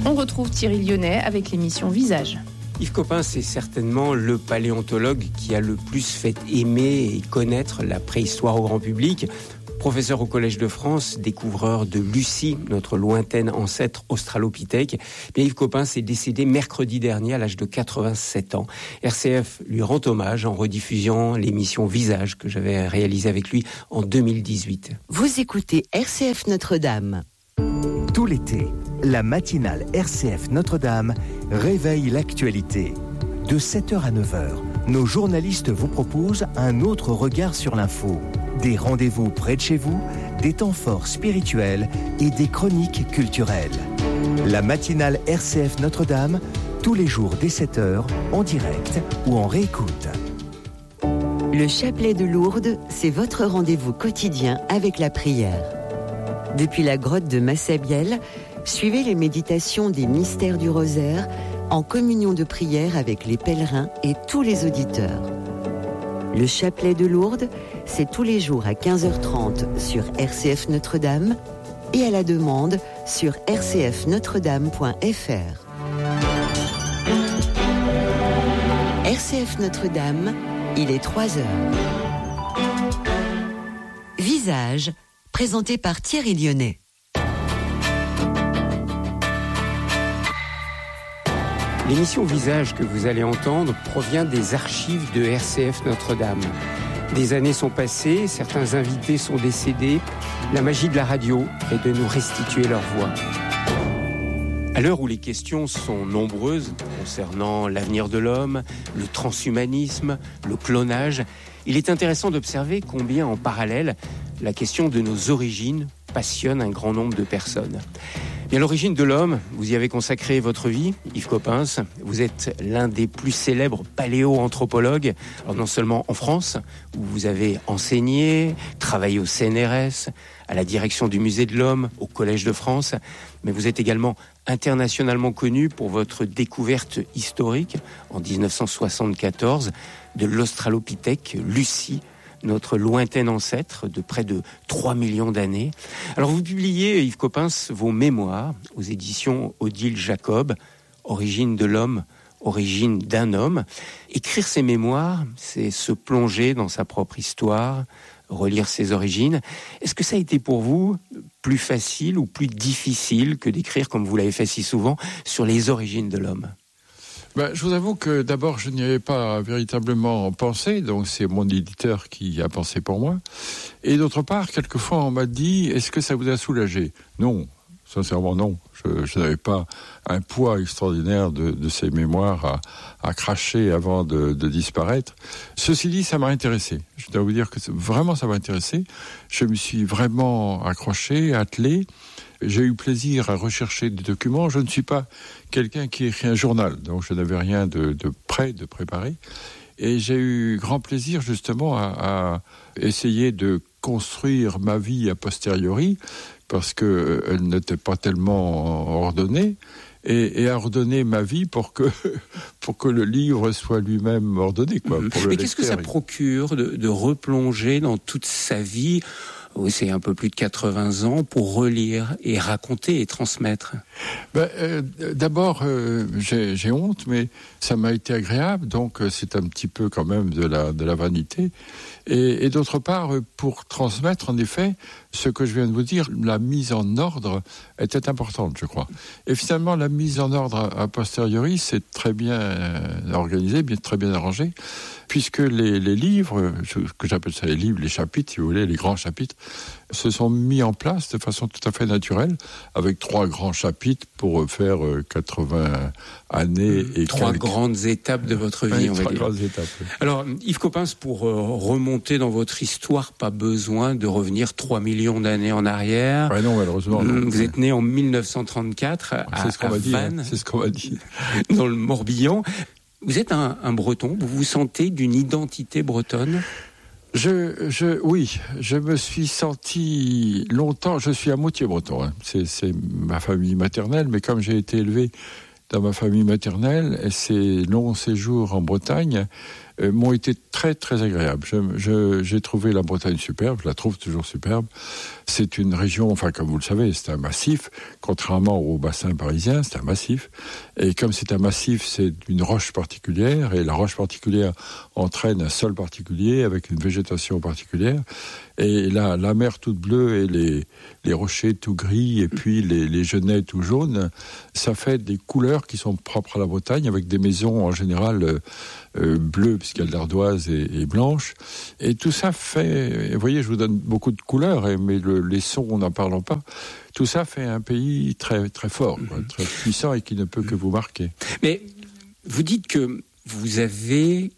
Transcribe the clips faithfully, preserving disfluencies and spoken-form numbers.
On retrouve Thierry Lyonnais avec l'émission Visage. Yves Coppens, c'est certainement le paléontologue qui a le plus fait aimer et connaître la préhistoire au grand public. Professeur au Collège de France, découvreur de Lucie, notre lointaine ancêtre australopithèque. Bien, Yves Coppens est décédé mercredi dernier à l'âge de quatre-vingt-sept ans. R C F lui rend hommage en rediffusion l'émission Visage que j'avais réalisée avec lui en deux mille dix-huit. Vous écoutez R C F Notre-Dame. Tout l'été, la matinale R C F Notre-Dame réveille l'actualité. De sept heures à neuf heures, nos journalistes vous proposent un autre regard sur l'info. Des rendez-vous près de chez vous, des temps forts spirituels et des chroniques culturelles. La matinale R C F Notre-Dame, tous les jours dès sept heures, en direct ou en réécoute. Le chapelet de Lourdes, c'est votre rendez-vous quotidien avec la prière. Depuis la grotte de Massabielle, suivez les méditations des mystères du rosaire en communion de prière avec les pèlerins et tous les auditeurs. Le chapelet de Lourdes, c'est tous les jours à quinze heures trente sur R C F Notre-Dame et à la demande sur r c f notre dame point f r. R C F Notre-Dame, il est trois heures. Visage, présenté par Thierry Lyonnais. L'émission Visage que vous allez entendre provient des archives de R C F Notre-Dame. Des années sont passées, certains invités sont décédés. La magie de la radio est de nous restituer leur voix. À l'heure où les questions sont nombreuses concernant l'avenir de l'homme, le transhumanisme, le clonage, il est intéressant d'observer combien en parallèle la question de nos origines passionne un grand nombre de personnes. Bien, l'origine de l'homme, vous y avez consacré votre vie, Yves Coppens. Vous êtes l'un des plus célèbres paléo-anthropologues, alors non seulement en France, où vous avez enseigné, travaillé au C N R S, à la direction du Musée de l'Homme, au Collège de France, mais vous êtes également internationalement connu pour votre découverte historique, en dix-neuf cent soixante-quatorze, de l'Australopithèque Lucie, notre lointaine ancêtre de près de trois millions d'années. Alors vous publiez, Yves Coppens, vos mémoires aux éditions Odile Jacob, Origine de l'homme, origine d'un homme. Écrire ses mémoires, c'est se plonger dans sa propre histoire, relire ses origines. Est-ce que ça a été pour vous plus facile ou plus difficile que d'écrire, comme vous l'avez fait si souvent, sur les origines de l'homme ? Ben, je vous avoue que d'abord, je n'y avais pas véritablement pensé, donc c'est mon éditeur qui a pensé pour moi. Et d'autre part, quelquefois, on m'a dit, est-ce que ça vous a soulagé ? Non, sincèrement non. Je, je n'avais pas un poids extraordinaire de, de ces mémoires à, à cracher avant de, de disparaître. Ceci dit, ça m'a intéressé. Je dois vous dire que vraiment ça m'a intéressé. Je me suis vraiment accroché, attelé. J'ai eu plaisir à rechercher des documents. Je ne suis pas quelqu'un qui écrit un journal, donc je n'avais rien de, de prêt, de préparé. Et j'ai eu grand plaisir justement à, à essayer de construire ma vie a posteriori, parce qu'elle n'était pas tellement ordonnée, et, et à ordonner ma vie pour que, pour que le livre soit lui-même ordonné, quoi, pour le Mais qu'est-ce que ça procure de, de replonger dans toute sa vie ? Oui, c'est un peu plus de quatre-vingts ans pour relire et raconter et transmettre. Ben, euh, d'abord, euh, j'ai, j'ai honte, mais ça m'a été agréable, donc euh, c'est un petit peu quand même de la, de la vanité. Et, et d'autre part, pour transmettre, en effet, ce que je viens de vous dire, la mise en ordre était importante, je crois. Et finalement, la mise en ordre a, a posteriori, c'est très bien euh, organisé, bien, très bien arrangé, puisque les, les livres, ce que j'appelle ça les livres, les chapitres, si vous voulez, les grands chapitres, se sont mis en place de façon tout à fait naturelle, avec trois grands chapitres pour faire quatre-vingts années et trois quelques... grandes étapes de votre vie, oui, on va trois dire. grandes étapes. Oui. Alors, Yves Coppens, pour euh, remonter dans votre histoire, pas besoin de revenir trois millions d'années en arrière. Ouais, non, malheureusement. Non. Vous êtes né en dix-neuf cent trente-quatre à, c'est ce qu'on à m'a dit, Vannes, hein. C'est ce qu'on m'a dit. dans le Morbihan. Vous êtes un, un Breton, vous vous sentez d'une identité bretonne ? Je, je, oui, je me suis senti longtemps, je suis à moitié breton, hein. c'est, c'est ma famille maternelle, mais comme j'ai été élevé dans ma famille maternelle, et ces longs séjours en Bretagne euh, m'ont été très très agréables. Je, je, j'ai trouvé la Bretagne superbe, je la trouve toujours superbe. C'est une région, enfin comme vous le savez, c'est un massif, contrairement au bassin parisien, c'est un massif. Et comme c'est un massif, c'est une roche particulière, et la roche particulière entraîne un sol particulier avec une végétation particulière. Et la, la mer toute bleue et les, les rochers tout gris et puis les, les genêts tout jaunes, ça fait des couleurs qui sont propres à la Bretagne, avec des maisons en général euh, euh, bleues, puisqu'il y a de l'ardoise et, et blanche. Et tout ça fait, vous voyez, je vous donne beaucoup de couleurs, mais le, les sons, n'en parlons pas. Tout ça fait un pays très, très fort, quoi, très puissant et qui ne peut que vous marquer. Mais vous dites que vous avez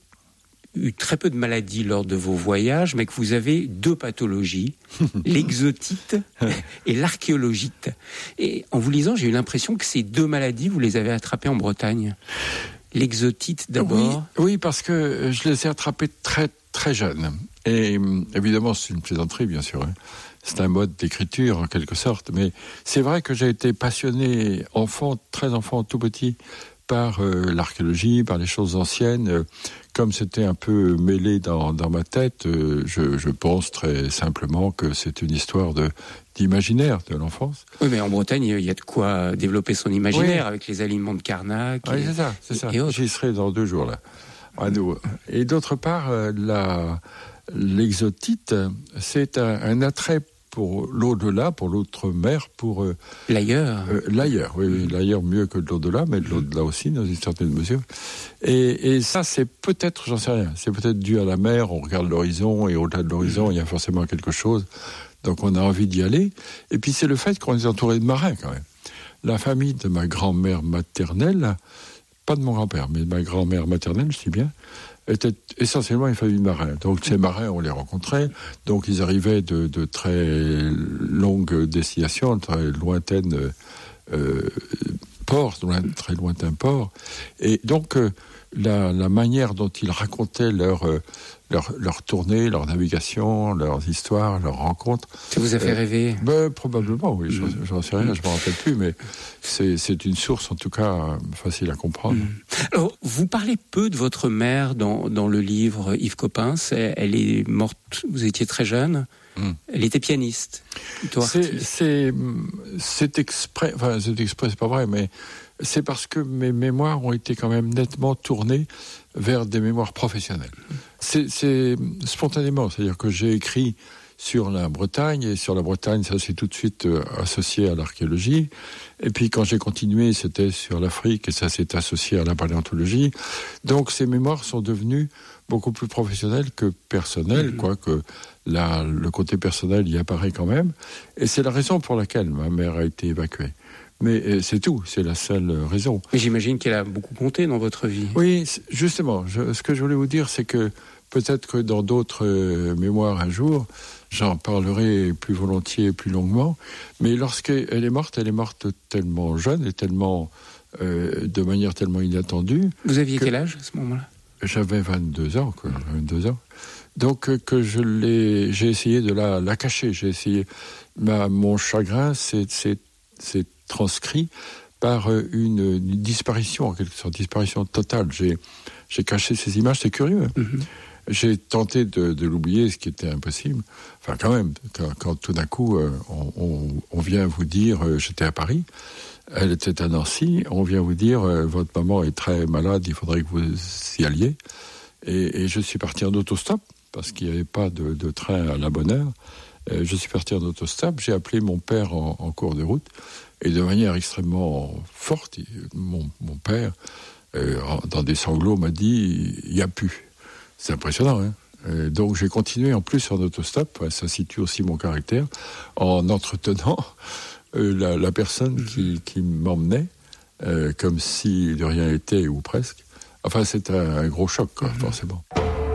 eu très peu de maladies lors de vos voyages, mais que vous avez deux pathologies, l'exotite et l'archéologite. Et en vous lisant, j'ai eu l'impression que ces deux maladies, vous les avez attrapées en Bretagne. L'exotite d'abord. Oui, oui, parce que je les ai attrapées très très jeunes. Et évidemment, c'est une plaisanterie, bien sûr. Hein. C'est un mode d'écriture, en quelque sorte. Mais c'est vrai que j'ai été passionné, enfant, très enfant, tout petit, par euh, l'archéologie, par les choses anciennes. Euh, comme c'était un peu mêlé dans, dans ma tête, euh, je, je pense très simplement que c'est une histoire de, d'imaginaire de l'enfance. Oui, mais en Bretagne, il y a de quoi développer son imaginaire, oui, avec les aliments de Carnac. Oui, et, c'est ça, c'est ça. J'y serai dans deux jours, là, à nouveau. Et d'autre part, euh, la, l'exotite, c'est un, un attrait pour l'au-delà, pour l'autre mer, pour... Euh, l'ailleurs. Euh, l'ailleurs, oui, oui, l'ailleurs mieux que de l'au-delà, mais de l'au-delà aussi, dans une certaine mesure. Et, et ça, c'est peut-être, j'en sais rien, c'est peut-être dû à la mer, on regarde l'horizon, et au-delà de l'horizon, il y a forcément quelque chose, donc on a envie d'y aller. Et puis c'est le fait qu'on est entouré de marins, quand même. La famille de ma grand-mère maternelle, pas de mon grand-père, mais de ma grand-mère maternelle, je dis bien, était essentiellement une famille de marins. Donc ces marins, on les rencontrait, donc ils arrivaient de, de très longues destinations, très lointaines euh, ports, très lointains ports. Et donc euh, la, la manière dont ils racontaient leur, euh, leur, leur tournée, leur navigation, leurs histoires, leurs rencontres... Ça vous a fait euh, rêver? ben, Probablement, oui, j'en, j'en sais rien, je ne me rappelle plus, mais c'est, c'est une source en tout cas facile à comprendre. Mmh. Alors, vous parlez peu de votre mère dans, dans le livre Yves Coppens. Elle est morte, vous étiez très jeune. Mmh. Elle était pianiste, plutôt artiste. C'est, c'est, c'est exprès, enfin c'est exprès, c'est pas vrai, mais c'est parce que mes mémoires ont été quand même nettement tournées vers des mémoires professionnelles. C'est, c'est spontanément, c'est-à-dire que j'ai écrit sur la Bretagne, et sur la Bretagne, ça s'est tout de suite euh, associé à l'archéologie. Et puis quand j'ai continué, c'était sur l'Afrique, et ça s'est associé à la paléontologie. Donc ces mémoires sont devenues beaucoup plus professionnelles que personnelles, mmh. quoique la, le côté personnel y apparaît quand même. Et c'est la raison pour laquelle ma mère a été évacuée. Mais c'est tout, c'est la seule raison. Mais j'imagine qu'elle a beaucoup compté dans votre vie. Oui, justement. Je, ce que je voulais vous dire, c'est que peut-être que dans d'autres euh, mémoires un jour, j'en parlerai plus volontiers, plus longuement. Mais lorsqu'elle est morte, elle est morte tellement jeune et tellement, euh, de manière tellement inattendue. Vous aviez quel âge à ce moment-là? J'avais vingt-deux ans, quoi. vingt-deux ans. Donc euh, que je l'ai, j'ai essayé de la, la cacher. J'ai essayé. Ma, mon chagrin, c'est, c'est, c'est transcrit par une, une disparition, en quelque sorte, disparition totale. J'ai, j'ai caché ces images, c'est curieux. Mm-hmm. J'ai tenté de, de l'oublier, ce qui était impossible. Enfin, quand même, quand, quand tout d'un coup, euh, on, on, on vient vous dire, euh, j'étais à Paris, elle était à Nancy, on vient vous dire, euh, votre maman est très malade, il faudrait que vous y alliez. Et, et je suis parti en autostop, parce qu'il n'y avait pas de, de train à la bonne heure. Euh, je suis parti en autostop, j'ai appelé mon père en, en cours de route, et de manière extrêmement forte, mon, mon père, euh, dans des sanglots, m'a dit, il n'y a plus. C'est impressionnant, hein. Et donc j'ai continué en plus en autostop, ça situe aussi mon caractère, en entretenant euh, la, la personne qui, qui m'emmenait, euh, comme si de rien n'était, ou presque. Enfin, c'est un, un gros choc, quoi, forcément.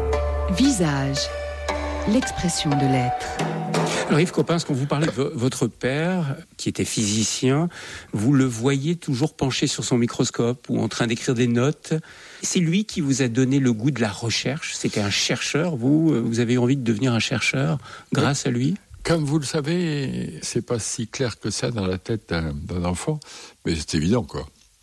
Visage, l'expression de l'être. Alors Yves Coppens, quand vous parlez de v- votre père, qui était physicien, vous le voyez toujours penché sur son microscope ou en train d'écrire des notes. C'est lui qui vous a donné le goût de la recherche. C'était un chercheur. Vous, vous avez eu envie de devenir un chercheur grâce à lui? Comme vous le savez, c'est pas si clair que ça dans la tête d'un, d'un enfant, mais c'est évident, quoi.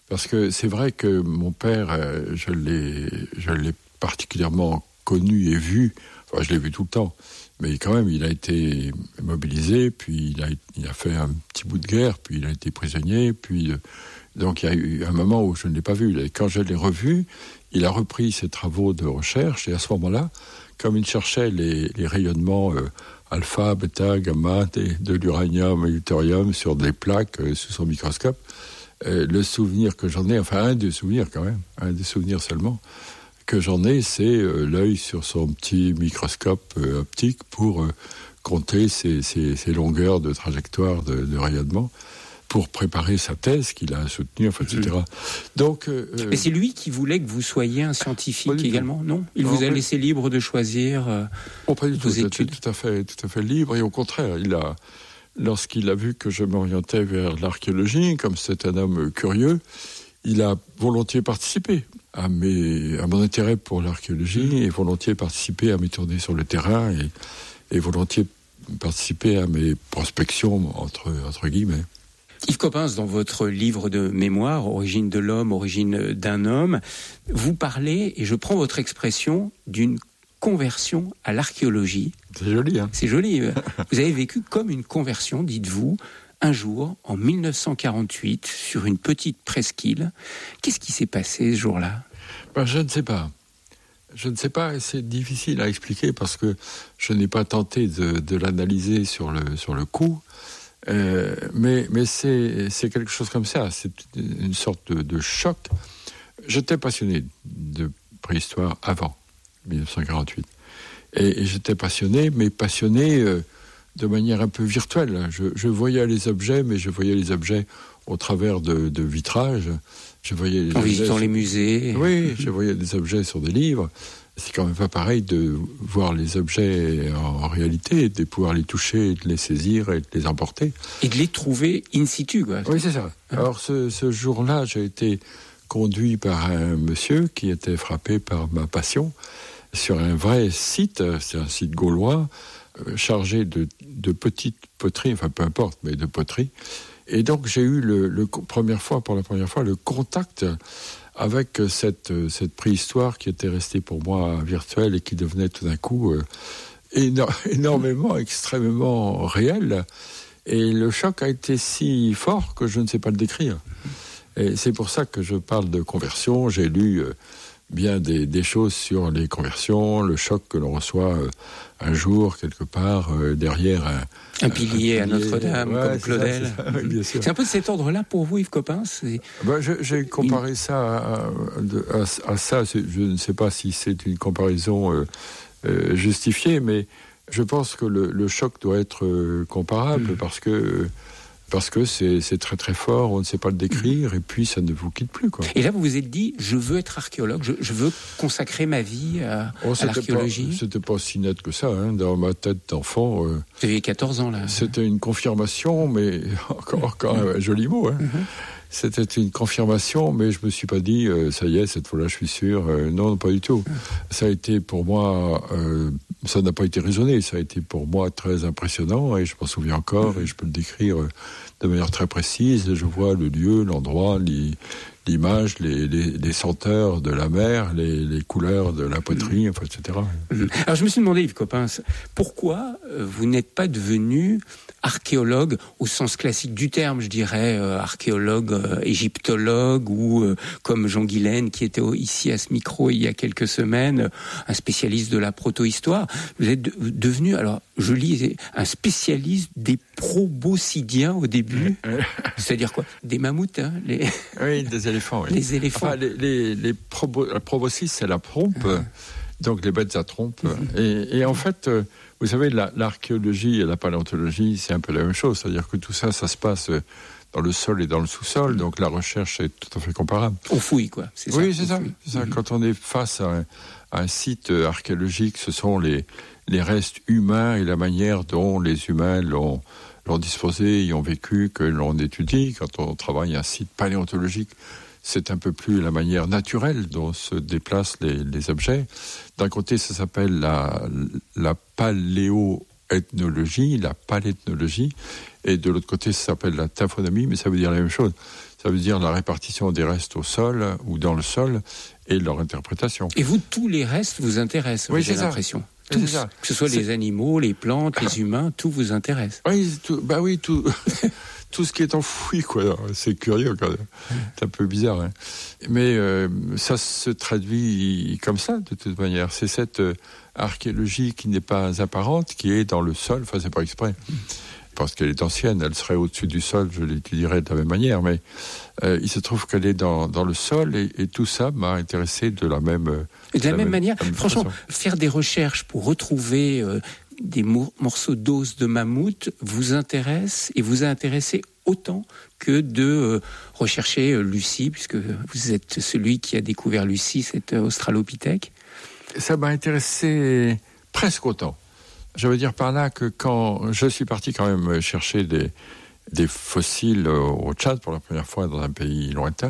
Parce que c'est vrai que mon père, euh, je l'ai, je l'ai particulièrement connu et vu. Enfin, je l'ai vu tout le temps. Mais quand même, il a été mobilisé, puis il a, il a fait un petit bout de guerre, puis il a été prisonnier, puis... Euh, donc il y a eu un moment où je ne l'ai pas vu. Et quand je l'ai revu, il a repris ses travaux de recherche, et à ce moment-là, comme il cherchait les, les rayonnements euh, alpha, bêta, gamma, de, de l'uranium et l'utérium sur des plaques euh, sous son microscope, euh, le souvenir que j'en ai, enfin un des souvenirs quand même, un des souvenirs seulement, que j'en ai, c'est euh, l'œil sur son petit microscope euh, optique pour euh, compter ses, ses, ses longueurs de trajectoire de, de rayonnement, pour préparer sa thèse qu'il a soutenue, enfin, et cetera. Donc, euh, mais c'est lui qui voulait que vous soyez un scientifique également, non ? Il non, vous a laissé libre de choisir euh, oh, pas du vos tout, études. Tout à fait, tout à fait libre. Et au contraire, il a, lorsqu'il a vu que je m'orientais vers l'archéologie, comme c'est un homme curieux, il a volontiers participé à, mes, à mon intérêt pour l'archéologie et volontiers participé à mes tournées sur le terrain et, et volontiers participé à mes prospections, entre, entre guillemets. Yves Coppens, dans votre livre de mémoire, Origine de l'homme, origine d'un homme, vous parlez, et je prends votre expression, d'une conversion à l'archéologie. C'est joli, hein ? C'est joli. Vous avez vécu comme une conversion, dites-vous, un jour, en dix-neuf cent quarante-huit, sur une petite presqu'île. Qu'est-ce qui s'est passé ce jour-là ? Ben, je ne sais pas. Je ne sais pas, et c'est difficile à expliquer parce que je n'ai pas tenté de, de l'analyser sur le, sur le coup. Euh, mais mais c'est, c'est quelque chose comme ça, c'est une sorte de, de choc. J'étais passionné de préhistoire avant dix-neuf cent quarante-huit. Et, et j'étais passionné, mais passionné euh, de manière un peu virtuelle. Je, je voyais les objets, mais je voyais les objets au travers de, de vitrages. Je voyais les en objets visitant sur... les musées. Oui, je voyais des objets sur des livres. C'est quand même pas pareil de voir les objets en réalité, de pouvoir les toucher, de les saisir et de les emporter. Et de les trouver in situ, quoi. Oui, c'est ça. Alors, ce, ce jour-là, j'ai été conduit par un monsieur qui était frappé par ma passion sur un vrai site, c'est un site gaulois, euh, chargé de, de petites poteries, enfin peu importe, mais de poteries. Et donc, j'ai eu le, le, première fois, pour la première fois, le contact avec cette, cette préhistoire qui était restée pour moi virtuelle et qui devenait tout d'un coup euh, éno- énormément, extrêmement réelle. Et le choc a été si fort que je ne sais pas le décrire. Et c'est pour ça que je parle de conversion. J'ai lu euh, bien des, des choses sur les conversions, le choc que l'on reçoit euh, un jour, quelque part, euh, derrière un... Un pilier, un pilier à Notre-Dame, ouais, comme Claudel. C'est, ça, oui, bien sûr. C'est un peu de cet ordre-là pour vous, Yves Coppens. C'est... Ben, je, j'ai comparé ça à, à, à ça. C'est, je ne sais pas si c'est une comparaison euh, euh, justifiée, mais je pense que le, le choc doit être euh, comparable mmh. parce que... Parce que c'est, c'est très très fort, on ne sait pas le décrire, et puis ça ne vous quitte plus, quoi. Et là, vous vous êtes dit, je veux être archéologue, je, je veux consacrer ma vie à, oh, à l'archéologie. Pas, c'était pas si net que ça, hein, dans ma tête d'enfant. Euh, vous aviez quatorze ans, là. C'était une confirmation, mais encore, quand même un joli mot, hein. Mm-hmm. C'était une confirmation, mais je me suis pas dit, euh, ça y est, cette fois-là, je suis sûr. Euh, non, pas du tout. Mm. Ça a été pour moi, euh, ça n'a pas été raisonné, ça a été pour moi très impressionnant, et je m'en souviens encore, mm. et je peux le décrire euh, de manière très précise. Je vois le lieu, l'endroit, les, l'image, les, les, les senteurs de la mer, les, les couleurs de la poterie, mm. enfin, et cetera. Mm. Alors, je me suis demandé, Yves Coppens, pourquoi euh, vous n'êtes pas devenu archéologue au sens classique du terme, je dirais, euh, archéologue, euh, égyptologue, ou euh, comme Jean Guilaine, qui était ici à ce micro il y a quelques semaines, euh, un spécialiste de la protohistoire. Vous êtes de, devenu, alors, je lis, un spécialiste des proboscidiens au début. C'est-à-dire quoi ? Des mammouths, hein, les... Oui, des éléphants. Oui. Les éléphants. Enfin, les, les, les probo... la proboscis, c'est la trompe, mmh. donc les bêtes à trompe. Mmh. Et, et en fait... Euh, vous savez, la, l'archéologie et la paléontologie, c'est un peu la même chose. C'est-à-dire que tout ça, ça se passe dans le sol et dans le sous-sol. Donc la recherche est tout à fait comparable. On fouille, quoi. C'est ça, oui, c'est ça. Fouille. c'est ça. Mmh. Quand on est face à un, à un site archéologique, ce sont les, les restes humains et la manière dont les humains l'ont, l'ont disposé, y ont vécu, que l'on étudie. Quand on travaille un site paléontologique, c'est un peu plus la manière naturelle dont se déplacent les, les objets. D'un côté, ça s'appelle la, la paléontologie, ethnologie, la paléthnologie, et de l'autre côté, ça s'appelle la taphonomie, mais ça veut dire la même chose. Ça veut dire la répartition des restes au sol ou dans le sol et leur interprétation. Et vous, tous les restes vous intéressent, oui, j'ai l'impression. Tous, tous, ça. Que ce soit c'est... les animaux, les plantes, les humains, tout vous intéresse. Oui, tout, bah oui, tout, tout ce qui est enfoui, quoi. C'est curieux, quand même. C'est un peu bizarre, hein. Mais euh, ça se traduit comme ça, de toute manière. C'est cette euh, archéologie qui n'est pas apparente, qui est dans le sol. Enfin, c'est pas exprès. Parce qu'elle est ancienne, elle serait au-dessus du sol, je l'étudierais de la même manière, mais euh, il se trouve qu'elle est dans, dans le sol, et, et tout ça m'a intéressé de la même euh, Et de la, la même, même manière, même franchement, façon. Faire des recherches pour retrouver euh, des mor- morceaux d'os de mammouth vous intéresse, et vous a intéressé autant que de euh, rechercher euh, Lucie, puisque vous êtes celui qui a découvert Lucie, cette euh, australopithèque. Ça m'a intéressé presque autant. Je veux dire par là que quand je suis parti quand même chercher des, des fossiles au Tchad pour la première fois dans un pays lointain,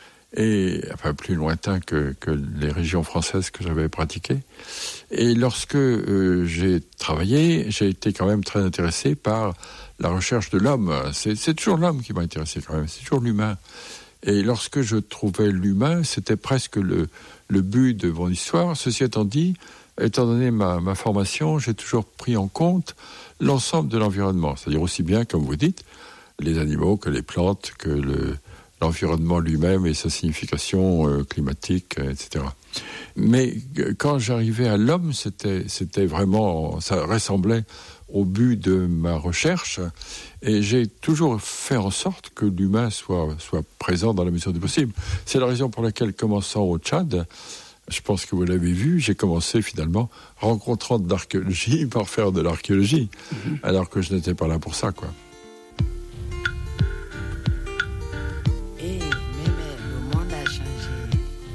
et enfin plus lointain que, que les régions françaises que j'avais pratiquées. Et lorsque euh, j'ai travaillé, j'ai été quand même très intéressé par la recherche de l'homme. C'est, c'est toujours l'homme qui m'a intéressé quand même, c'est toujours l'humain. Et lorsque je trouvais l'humain, c'était presque le, le but de mon histoire. Ceci étant dit, étant donné ma, ma formation, j'ai toujours pris en compte l'ensemble de l'environnement, c'est-à-dire aussi bien, comme vous dites, les animaux que les plantes, que le, l'environnement lui-même et sa signification euh, climatique, et cetera. Mais quand j'arrivais à l'homme, c'était, c'était vraiment, ça ressemblait au but de ma recherche, et j'ai toujours fait en sorte que l'humain soit, soit présent dans la mesure du possible. C'est la raison pour laquelle, commençant au Tchad, je pense que vous l'avez vu, j'ai commencé finalement rencontrant de l'archéologie par faire de l'archéologie, mmh. alors que je n'étais pas là pour ça, quoi.